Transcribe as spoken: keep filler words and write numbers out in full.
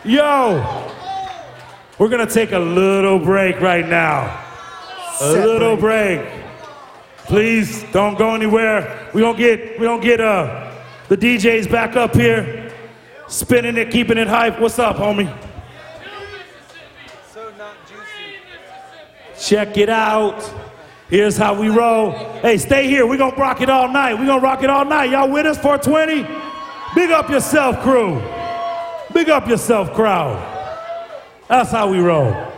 Yo, we're gonna take a little break right now. A little break. Please don't go anywhere. We gonna get we gonna get uh the D Js back up here, spinning it, keeping it hype. What's up, homie? So not juicy. Check it out. Here's how we roll. Hey, stay here. We gonna rock it all night. We gonna rock it all night. Y'all with us? four twenty. Big up yourself, crew. Big up yourself, crowd. That's how we roll.